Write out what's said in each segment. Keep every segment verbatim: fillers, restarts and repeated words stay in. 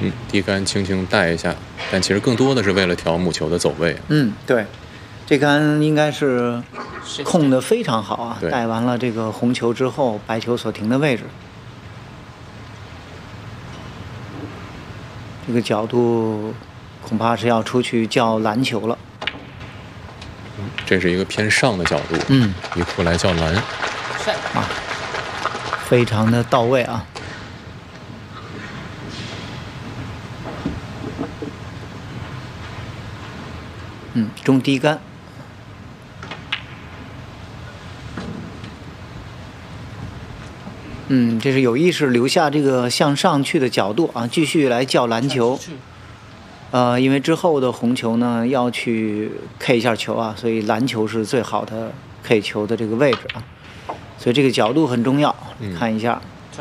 嗯，低杆轻轻带一下，但其实更多的是为了调母球的走位。 嗯，对，这杆应该是控得非常好啊，带完了这个红球之后，白球所停的位置。这个角度恐怕是要出去叫蓝球了。 嗯，这是一个偏上的角度， 嗯， 一库来叫蓝， 啊，非常的到位啊。嗯，中低杆。嗯，这是有意识留下这个向上去的角度啊，继续来叫蓝球。呃，因为之后的红球呢要去 K 一下球啊，所以蓝球是最好的 K 球的这个位置啊，所以这个角度很重要。 嗯、 看一下，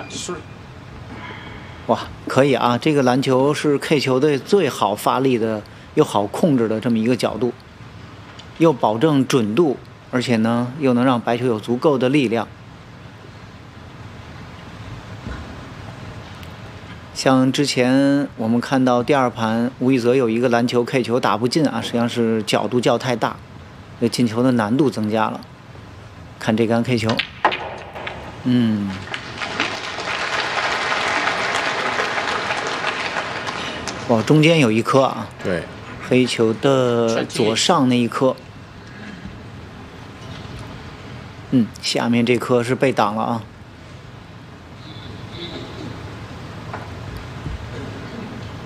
哇，可以啊，这个蓝球是 K 球的最好发力的又好控制的这么一个角度，又保证准度，而且呢又能让白球有足够的力量。像之前我们看到第二盘吴亦泽有一个蓝球 K 球打不进啊，实际上是角度较太大，这进球的难度增加了。看这杆 K 球，嗯，哇，中间有一颗啊， 对， 黑球的左上那一颗，嗯，下面这颗是被挡了啊。